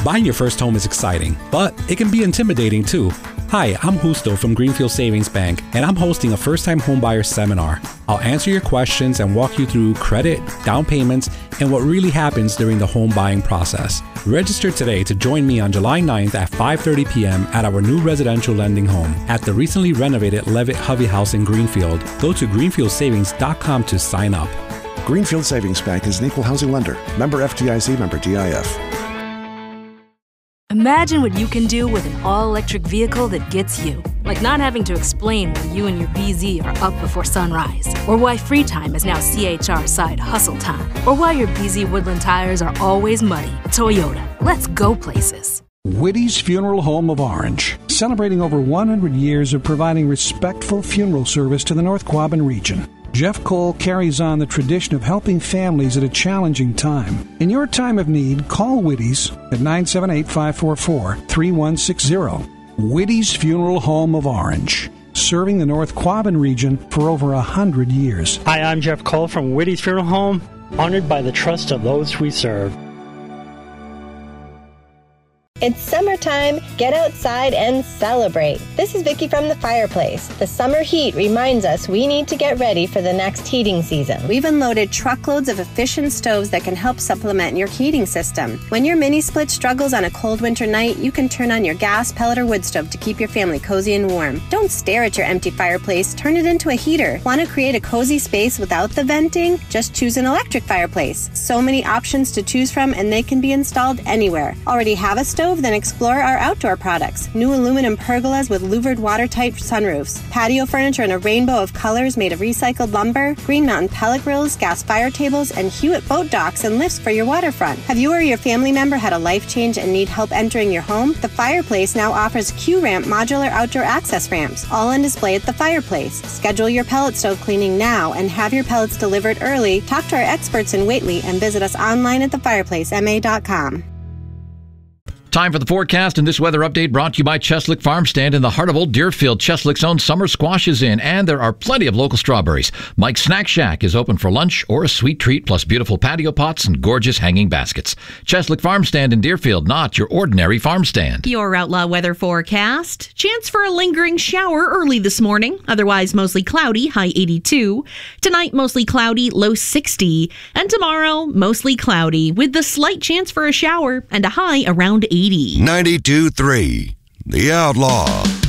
Buying your first home is exciting, but it can be intimidating too. Hi, I'm Justo from Greenfield Savings Bank, and I'm hosting a first-time homebuyer seminar. I'll answer your questions and walk you through credit, down payments, and what really happens during the home buying process. Register today to join me on July 9th at 5:30 p.m. at our new residential lending home at the recently renovated Levitt Hovey House in Greenfield. Go to greenfieldsavings.com to sign up. Greenfield Savings Bank is an equal housing lender. Member FDIC, member DIF. Imagine what you can do with an all-electric vehicle that gets you. Like not having to explain why you and your BZ are up before sunrise, or why free time is now CHR side hustle time, or why your BZ Woodland tires are always muddy. Toyota, let's go places. Whitty's Funeral Home of Orange, celebrating over 100 years of providing respectful funeral service to the North Quabbin region. Jeff Cole carries on the tradition of helping families at a challenging time. In your time of need, call Whitty's at 978-544-3160. Whitty's Funeral Home of Orange, serving the North Quabbin region for over 100 years. Hi, I'm Jeff Cole from Whitty's Funeral Home, honored by the trust of those we serve. It's summertime. Get outside and celebrate. This is Vicki from The Fireplace. The summer heat reminds us we need to get ready for the next heating season. We've unloaded truckloads of efficient stoves that can help supplement your heating system. When your mini split struggles on a cold winter night, you can turn on your gas, pellet, or wood stove to keep your family cozy and warm. Don't stare at your empty fireplace. Turn it into a heater. Want to create a cozy space without the venting? Just choose an electric fireplace. So many options to choose from, and they can be installed anywhere. Already have a stove? Then explore our outdoor products. New aluminum pergolas with louvered watertight sunroofs. Patio furniture in a rainbow of colors made of recycled lumber. Green Mountain pellet grills, gas fire tables, and Hewitt boat docks and lifts for your waterfront. Have you or your family member had a life change and need help entering your home? The Fireplace now offers Q-Ramp modular outdoor access ramps, all on display at The Fireplace. Schedule your pellet stove cleaning now and have your pellets delivered early. Talk to our experts in Whately and visit us online at thefireplacema.com. Time for the forecast, and this weather update brought to you by Cheslick Farm Stand in the heart of Old Deerfield. Cheslick's own summer squash is in, and there are plenty of local strawberries. Mike's Snack Shack is open for lunch or a sweet treat, plus beautiful patio pots and gorgeous hanging baskets. Cheslick Farm Stand in Deerfield, not your ordinary farm stand. Your Outlaw weather forecast. Chance for a lingering shower early this morning. Otherwise, mostly cloudy, high 82. Tonight, mostly cloudy, low 60. And tomorrow, mostly cloudy, with the slight chance for a shower and a high around 80. 92.3, The Outlaw.